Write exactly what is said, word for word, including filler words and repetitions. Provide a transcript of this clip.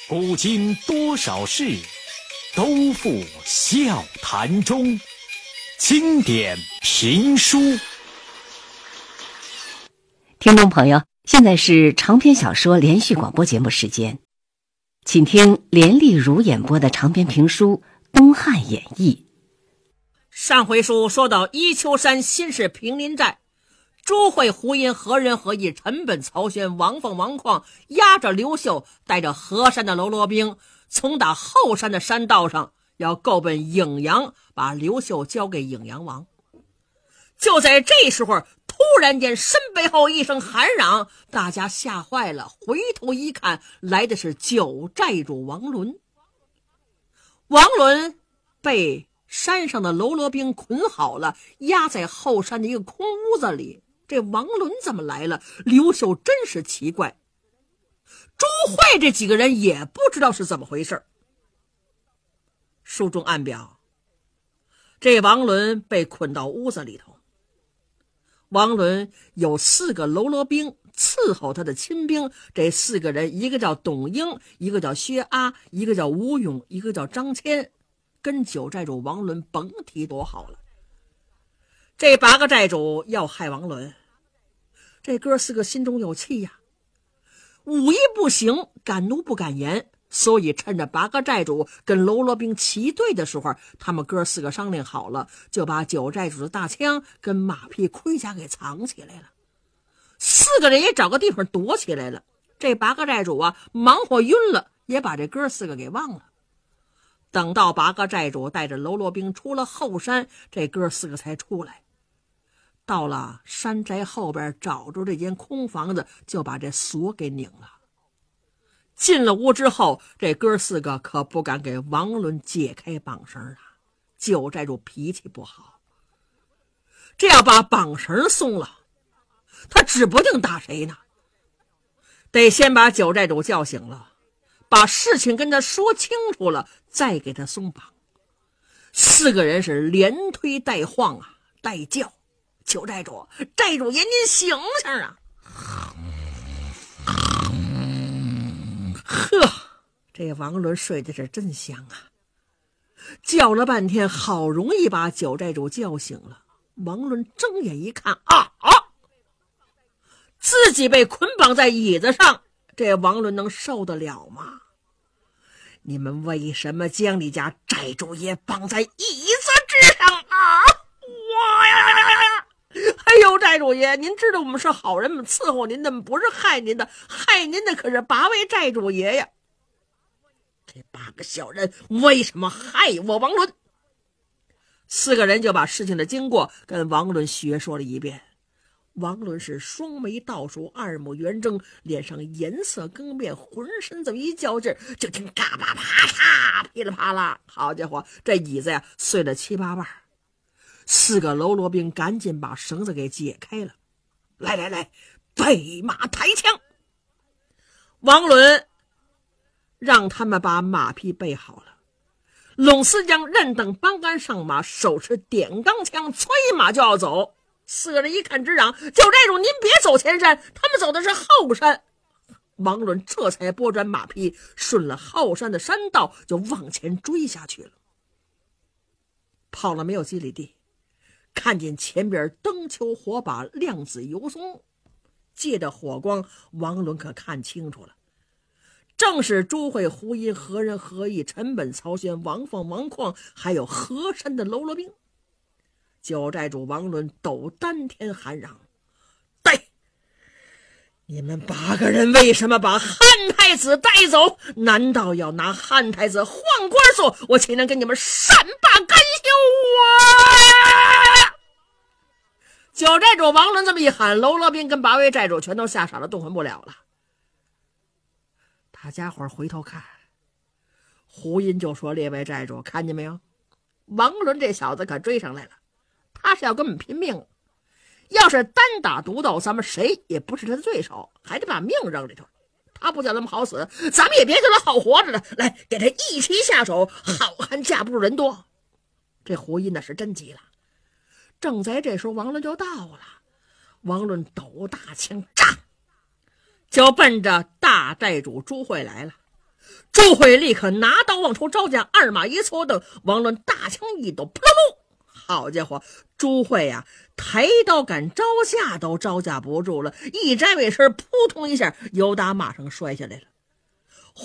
古今多少事，都付笑谈中。经典评书。 听众朋友，现在是长篇小说连续广播节目时间，请听连丽如演播的长篇评书《东汉演义》。 上回书说到伊丘山新式平林寨，朱慧、胡因、何仁、何义、陈本、曹宣、王凤、王旷押着刘秀，带着河山的喽啰兵，从打后山的山道上要够奔颍阳，把刘秀交给颍阳王。就在这时候，突然间身背后一声喊嚷，大家吓坏了，回头一看，来的是九寨主王伦。王伦被山上的喽啰兵捆好了，压在后山的一个空屋子里。这王伦怎么来了？刘秀真是奇怪。朱慧这几个人也不知道是怎么回事。书中暗表，这王伦被捆到屋子里头。王伦有四个喽啰兵伺候他的亲兵，这四个人，一个叫董英，一个叫薛阿，一个叫吴勇，一个叫张骞，跟九寨主王伦甭提多好了。这八个寨主要害王伦，这哥四个心中有气呀，武艺不行，敢怒不敢言，所以趁着八个寨主跟喽啰兵齐对的时候，他们哥四个商量好了，就把九寨主的大枪跟马匹盔甲给藏起来了。四个人也找个地方躲起来了。这八个寨主啊，忙活晕了，也把这哥四个给忘了。等到八个寨主带着喽啰兵出了后山，这哥四个才出来。到了山寨后边，找着这间空房子，就把这锁给拧了。进了屋之后，这哥四个可不敢给王伦解开绑绳啊。九寨主脾气不好，这要把绑绳松了，他指不定打谁呢。得先把九寨主叫醒了，把事情跟他说清楚了，再给他松绑。四个人是连推带晃啊，带叫：九寨主，寨主爷您醒醒啊！呵，这王伦睡的是真香啊！叫了半天，好容易把九寨主叫醒了。王伦睁眼一看，啊啊！自己被捆绑在椅子上，这王伦能受得了吗？你们为什么将你家寨主爷绑在椅子之上啊？我呀呀呀呀！哎呦，寨主爷，您知道我们是好人们，伺候您的不是害您的，害您的可是八位寨主爷呀！这八个小人为什么害我王伦？四个人就把事情的经过跟王伦学说了一遍。王伦是双眉倒竖，二目圆睁，脸上颜色更变，浑身这么一较劲，就听嘎巴啪嚓噼里啪啦，好家伙，这椅子呀碎了七八瓣。四个喽啰兵赶紧把绳子给解开了。来来来，备马抬枪。王伦让他们把马匹备好了，拢四将任等帮杆上马，手持点钢枪，催马就要走。四个人一看直嚷：九寨主您别走前山，他们走的是后山。王伦这才拨转马匹，顺了后山的山道就往前追下去了。跑了没有几里地，看见前边灯球火把，亮紫油松，借着火光，王伦可看清楚了，正是朱慧、胡因、何仁、何义、陈本、曹宣、王凤、王旷，还有河山的喽啰兵。九寨主王伦抖丹田喊嚷：对，你们八个人为什么把汉太子带走？难道要拿汉太子换官做？我岂能跟你们善罢甘休啊！九寨主王伦这么一喊，喽啰兵跟八位寨主全都吓傻了，动弹不了了。大家伙回头看，胡因就说：列位寨主，看见没有，王伦这小子可追上来了，他是要跟我们拼命，要是单打独斗，咱们谁也不是他的对手，还得把命扔里头。他不叫咱们好死，咱们也别叫他好活着了，来给他一齐下手，好汉架不住人多。这胡因那是真急了。正在这时候，王伦就到了。王伦抖大枪，炸，就奔着大寨主朱慧来了。 朱慧立刻拿刀往出招架，二马一错蹬，王伦大枪一抖，扑噜！好家伙，朱慧呀、啊，抬刀敢招架都招架不住了，一摘尾身，扑通一下由打马上摔下来了。